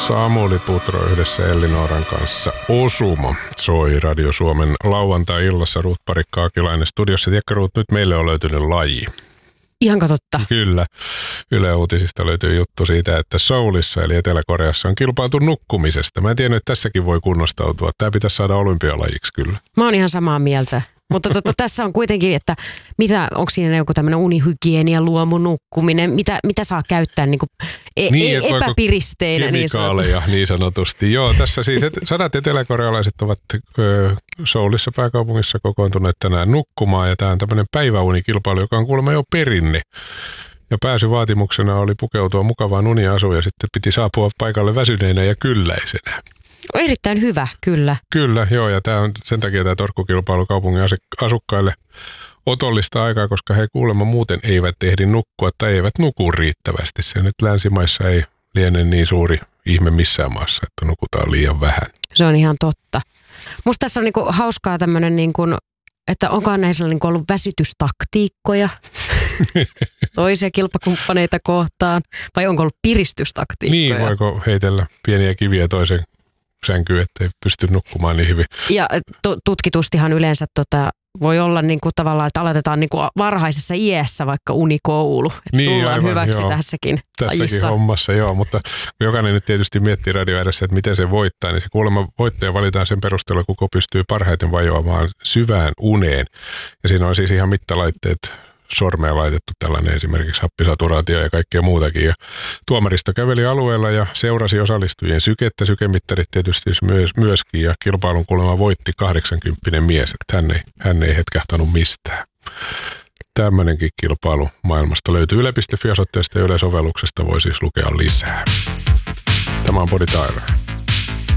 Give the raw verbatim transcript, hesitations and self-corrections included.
Samuli Putro yhdessä Elli-Nooran kanssa Osuma soi Radio Suomen lauantai-illassa. Ruut Parikka-Akilainen studiossa. Tiedätkö Ruut, nyt meille on löytynyt laji. Ihan totta. Kyllä. Yle Uutisista löytyy juttu siitä, että Seoulissa eli Etelä-Koreassa on kilpailtu nukkumisesta. Mä en tiedä, että tässäkin voi kunnostautua. Tämä pitäisi saada olympialajiksi kyllä. Mä oon ihan samaa mieltä. Mutta tota, tässä on kuitenkin, että mitä, onko siinä joku tämmöinen unihygienia, luomunukkuminen, mitä, mitä saa käyttää niin kuin e- niin, e- epäpiristeinä niin kemikaaleja niin sanotusti. Joo, tässä siis et, sadat eteläkorealaiset ovat ö, Seoulissa pääkaupungissa kokoontuneet tänään nukkumaan ja tämä on tämmöinen päiväunikilpailu, joka on kuulemma jo perinne. Ja pääsyvaatimuksena oli pukeutua mukavaan uniasuun ja sitten piti saapua paikalle väsyneenä ja kylläisenä. Erittäin hyvä, kyllä. Kyllä, joo, ja tämä on sen takia tämä torkkukilpailu kaupungin asukkaille otollista aikaa, koska he kuulemma muuten eivät ehdi nukkua tai eivät nuku riittävästi. Se nyt länsimaissa ei liene niin suuri ihme missään maassa, että nukutaan liian vähän. Se on ihan totta. Musta tässä on niinku hauskaa tämmöinen, niinku, että onkohan näissä niinku ollut väsytystaktiikkoja toisia kilpakumppaneita kohtaan, vai onko ollut piristystaktiikkoja? Niin, voiko heitellä pieniä kiviä toisen sänkyyn, ettei pysty nukkumaan niin hyvin. Ja t- tutkitustihan yleensä tota, voi olla niinku tavallaan, että aloitetaan niinku varhaisessa iässä vaikka unikoulu. Että niin, tullaan aivan, hyväksi joo. tässäkin Tässäkin lajissa. hommassa, joo. Mutta jokainen nyt tietysti miettii radio edessä, että miten se voittaa. Niin se kuulemma voittaja valitaan sen perusteella, kuka pystyy parhaiten vajoamaan syvään uneen. Ja siinä on siis ihan mittalaitteet sormeen laitettu tällainen esimerkiksi happisaturaatio ja kaikkea muutakin. Ja tuomaristo käveli alueella ja seurasi osallistujien sykettä. Sykemittarit tietysti myös, myöskin ja kilpailun kuulemma voitti kahdeksankymppinen mies. Että hän ei, hän ei hetkahtanut mistään. Tämmöinenkin kilpailu maailmasta löytyy yle piste fi -osoitteesta ja Yle-sovelluksesta voi siis lukea lisää. Tämä on Body Tire.